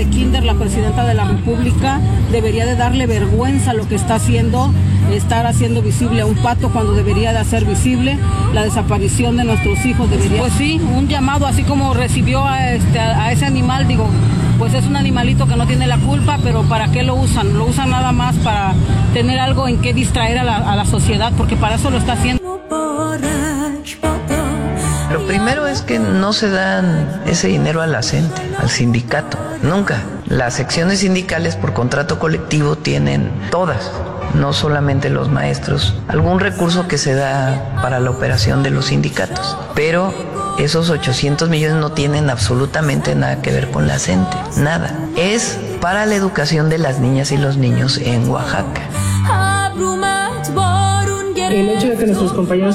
de kinder, la presidenta de la República debería de darle vergüenza lo que está haciendo, estar haciendo visible a un pato cuando debería de hacer visible la desaparición de nuestros hijos. Pues sí, un llamado, así como recibió a ese animal, digo, pues es un animalito que no tiene la culpa, pero ¿para qué lo usan? Lo usan nada más para tener algo en que distraer a la sociedad, porque para eso lo está haciendo. Lo primero es que no se dan ese dinero a la CENTE, al sindicato, nunca. Las secciones sindicales por contrato colectivo tienen todas, no solamente los maestros, algún recurso que se da para la operación de los sindicatos, pero esos 800 millones no tienen absolutamente nada que ver con la CENTE, nada. Es para la educación de las niñas y los niños en Oaxaca. El hecho de que nuestros compañeros